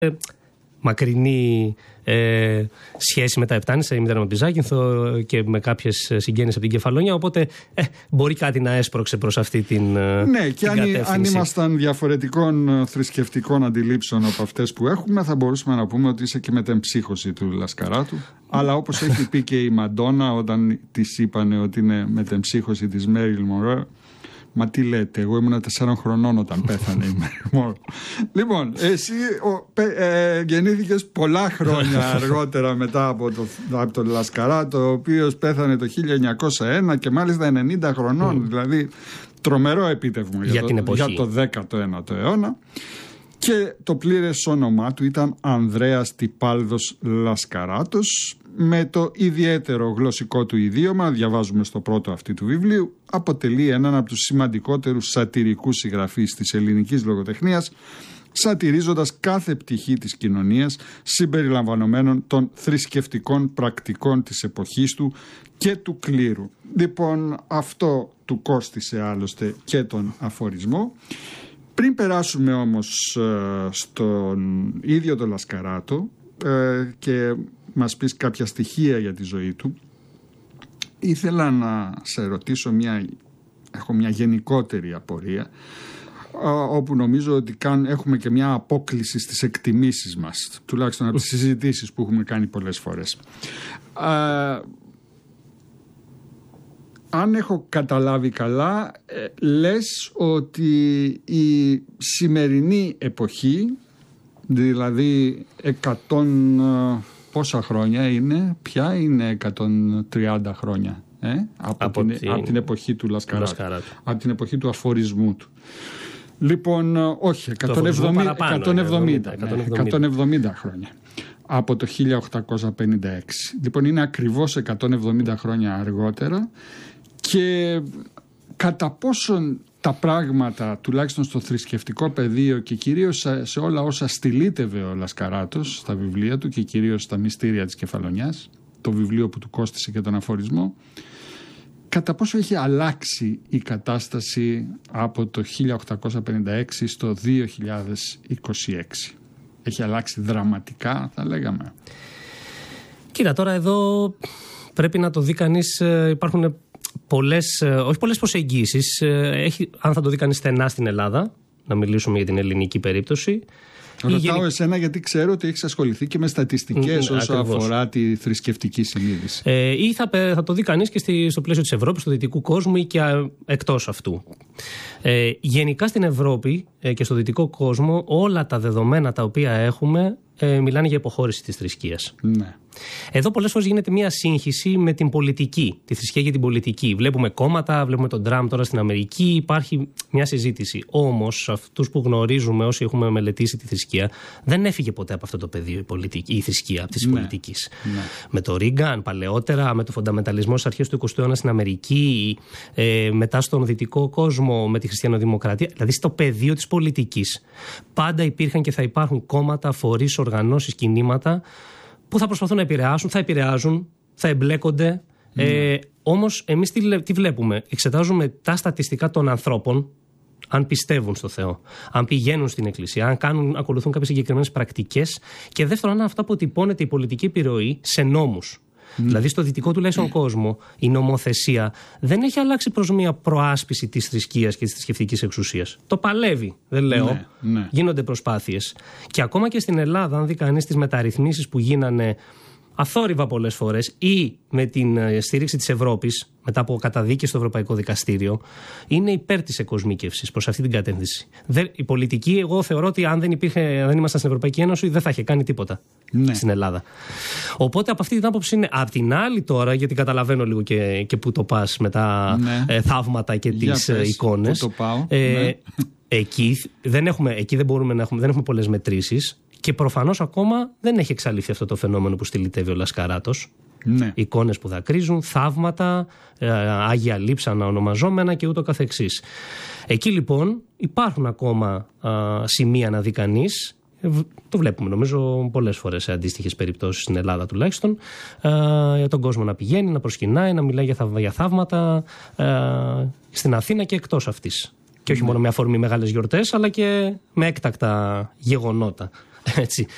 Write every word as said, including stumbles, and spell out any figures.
μακρινή ε, σχέση με τα Επτάνησα, η μητέρα με τη Ζάκυνθο και με κάποιες συγγένειες από την Κεφαλονιά. Οπότε ε, μπορεί κάτι να έσπρωξε προς αυτή την, ναι, την και αν, αν ήμασταν διαφορετικών θρησκευτικών αντιλήψεων από αυτές που έχουμε, θα μπορούσαμε να πούμε ότι είσαι και μετεμψύχωση του Λασκαράτου. Αλλά όπως έχει πει και η Μαντόνα όταν της είπανε ότι είναι μετεμψύχωση της Μέριλ Μονρό, μα τι λέτε, εγώ ήμουν τεσσάρων χρονών όταν πέθανε η Μέριλ Μονρό. Λοιπόν, εσύ ο, ε, γεννήθηκες πολλά χρόνια αργότερα μετά από, το, από τον Λασκαράτο, ο οποίος πέθανε το χίλια εννιακόσια ένα και μάλιστα ενενήντα χρονών, mm. δηλαδή τρομερό επίτευγμα για, για, το, για το δέκατο ένατο αιώνα. Και το πλήρες όνομά του ήταν Ανδρέας Τυπάλδος Λασκαράτος. Με το ιδιαίτερο γλωσσικό του ιδίωμα, διαβάζουμε στο πρώτο αυτή του βιβλίου, αποτελεί έναν από τους σημαντικότερους σατυρικούς συγγραφείς της ελληνικής λογοτεχνίας, σατυρίζοντας κάθε πτυχή της κοινωνίας, συμπεριλαμβανομένων των θρησκευτικών πρακτικών της εποχής του και του κλήρου. Λοιπόν, αυτό του κόστισε άλλωστε και τον αφορισμό. Πριν περάσουμε όμως ε, στον ίδιο τον Λασκαράτο ε, και μας πεις κάποια στοιχεία για τη ζωή του, ήθελα να σε ρωτήσω μια, έχω μια γενικότερη απορία, όπου νομίζω ότι καν, έχουμε και μια απόκλιση στις εκτιμήσεις μας, τουλάχιστον από τις συζητήσεις που έχουμε κάνει πολλές φορές. Α, αν έχω καταλάβει καλά, ε, λες ότι η σημερινή εποχή, δηλαδή εκατόν... Πόσα χρόνια είναι, ποια είναι εκατόν τριάντα χρόνια ε? από, από, την, την... από την εποχή του Λασκαράτου, Λασκαράτου. Από την εποχή του αφορισμού του. Λοιπόν, όχι, εκατόν εβδομήντα, εκατόν εβδομήντα, ναι, εκατόν εβδομήντα χρόνια. Από το χίλια οκτακόσια πενήντα έξι. Λοιπόν, είναι ακριβώς εκατόν εβδομήντα χρόνια αργότερα και κατά πόσον τα πράγματα, τουλάχιστον στο θρησκευτικό πεδίο και κυρίως σε όλα όσα στυλίτευε ο Λασκαράτος στα βιβλία του και κυρίως στα μυστήρια της Κεφαλονιάς, το βιβλίο που του κόστισε και τον αφορισμό, κατά πόσο έχει αλλάξει η κατάσταση από το χίλια οκτακόσια πενήντα έξι στο δύο χιλιάδες είκοσι έξι. Έχει αλλάξει δραματικά, θα λέγαμε. Κοίτα, τώρα εδώ πρέπει να το δει κανείς, υπάρχουν πολλές, όχι πολλές προσεγγίσεις. Έχει, αν θα το δει κανείς στενά στην Ελλάδα, να μιλήσουμε για την ελληνική περίπτωση. Ρωτάω γενι... εσένα γιατί ξέρω ότι έχεις ασχοληθεί και με στατιστικές mm, όσο ακριβώς αφορά τη θρησκευτική συνείδηση. Ε, ή θα, θα το δει κανείς και στη, στο πλαίσιο της Ευρώπης, του δυτικού κόσμου ή και α, εκτός αυτού. Ε, γενικά στην Ευρώπη ε, και στο δυτικό κόσμο όλα τα δεδομένα τα οποία έχουμε ε, μιλάνε για υποχώρηση της θρησκείας. Ναι. Εδώ πολλές φορές γίνεται μια σύγχυση με την πολιτική, τη θρησκεία και την πολιτική. Βλέπουμε κόμματα, βλέπουμε τον Τραμπ τώρα στην Αμερική, υπάρχει μια συζήτηση. Όμως, αυτούς που γνωρίζουμε, όσοι έχουμε μελετήσει τη θρησκεία, δεν έφυγε ποτέ από αυτό το πεδίο η, πολιτική, η θρησκεία της ναι. πολιτικής. Ναι. Με το Ρίγκαν, παλαιότερα, με το φονταμεταλισμό στις αρχές του εικοστού αιώνα στην Αμερική, ε, μετά στον δυτικό κόσμο, με τη χριστιανοδημοκρατία, δηλαδή στο πεδίο της πολιτικής. Πάντα υπήρχαν και θα υπάρχουν κόμματα, φορείς, οργανώσεις, κινήματα που θα προσπαθούν να επηρεάσουν, θα επηρεάζουν, θα εμπλέκονται. Mm. Ε, όμως εμείς τι, τι βλέπουμε, εξετάζουμε τα στατιστικά των ανθρώπων, αν πιστεύουν στο Θεό, αν πηγαίνουν στην εκκλησία, αν κάνουν, ακολουθούν κάποιες συγκεκριμένες πρακτικές και δεύτερον αν αυτά αποτυπώνεται η πολιτική επιρροή σε νόμους. Mm. Δηλαδή στο δυτικό τουλάχιστον mm. κόσμο η νομοθεσία δεν έχει αλλάξει προς μια προάσπιση της θρησκείας και της θρησκευτικής εξουσίας. Το παλεύει, δεν λέω. Ναι, ναι. Γίνονται προσπάθειες. Και ακόμα και στην Ελλάδα, αν δει κανείς τις μεταρρυθμίσεις που γίνανε αθόρυβα πολλές φορές ή με την στήριξη της Ευρώπης, μετά από καταδίκη στο Ευρωπαϊκό Δικαστήριο, είναι υπέρ της εκοσμίκευσης προς αυτή την κατεύθυνση. Η πολιτική, εγώ θεωρώ ότι αν δεν, υπήρχε, αν δεν ήμασταν στην Ευρωπαϊκή Ένωση, δεν θα είχε κάνει τίποτα ναι. στην Ελλάδα. Οπότε από αυτή την άποψη είναι. Απ' την άλλη τώρα, γιατί καταλαβαίνω λίγο και, και πού το πας με τα ναι. ε, θαύματα και τις ε, εικόνες. Πού το πάω. Ε, ναι. εκεί, δεν έχουμε, εκεί δεν μπορούμε να έχουμε, δεν έχουμε πολλές μετρήσεις. Και προφανώς ακόμα δεν έχει εξαλειφθεί αυτό το φαινόμενο που στυλιτεύει ο Λασκαράτος. Ναι. Εικόνες που δακρύζουν, θαύματα, ε, άγια λείψανα ονομαζόμενα και ούτω καθεξής. Εκεί λοιπόν υπάρχουν ακόμα α, σημεία να δει κανείς. Ε, το βλέπουμε νομίζω πολλές φορές σε αντίστοιχες περιπτώσεις στην Ελλάδα τουλάχιστον. Ε, για τον κόσμο να πηγαίνει, να προσκυνάει, να μιλάει για, θαυ, για θαύματα ε, στην Αθήνα και εκτός αυτής. Και όχι ναι. μόνο με αφορμή μεγάλες γιορτές, αλλά και με έκτακτα γεγονότα. Έτσι,